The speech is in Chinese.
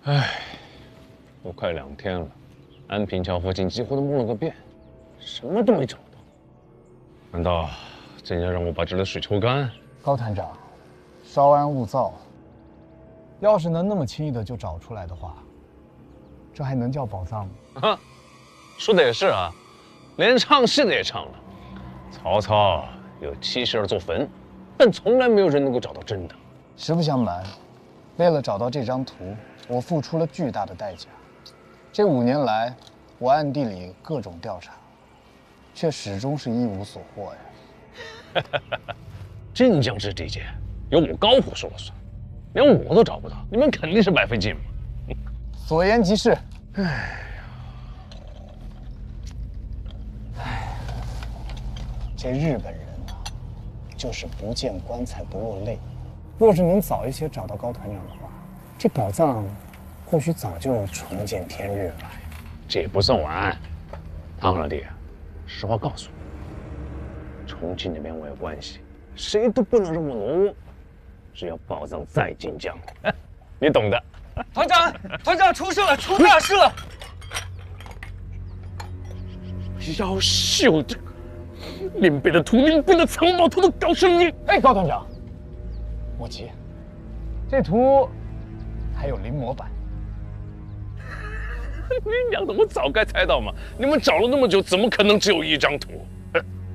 唉，都快2天了，安平桥附近几乎都摸了个遍，什么都没找到。难道真要让我把这里的水抽干？ 高团长，稍安勿躁。要是能那么轻易的就找出来的话，这还能叫宝藏吗？ 啊，说的也是啊，连唱戏的也唱了。曹操有72座坟，但从来没有人能够找到真的。 实不相瞒，为了找到这张图，我付出了巨大的代价。这5年来，我暗地里各种调查，却始终是一无所获呀。 镇江这地界，由我高虎说了算，连我都找不到，你们肯定是白费劲嘛。 所言极是。这日本人啊，就是不见棺材不落泪。若是能早一些找到高团长的话，这宝藏或许早就重见天日了。 这也不算晚，唐老弟，实话告诉你，重庆那边我有关系，谁都不能让我挪窝。只要宝藏在晋江，你懂的。 团长，团长出事了，出大事了！ 要秀这个林北的土，林北的藏宝图都搞成你！ 哎，高团长，莫急，这图还有临摹版。 你俩的，我早该猜到嘛！你们找了那么久，怎么可能只有一张图？